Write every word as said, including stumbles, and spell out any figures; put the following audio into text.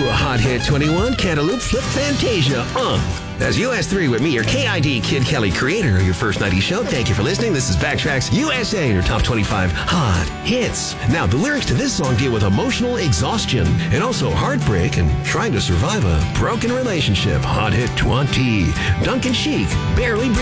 Hot Hit twenty-one, Cantaloupe Flip Fantasia. Uh. That's U S three with me, your K I D Kid Kelly, creator of your first nineties show. Thank you for listening. This is Backtracks U S A, your top twenty-five hot hits. Now, the lyrics to this song deal with emotional exhaustion and also heartbreak and trying to survive a broken relationship. Hot Hit twenty. Duncan Sheik, Barely Breathing.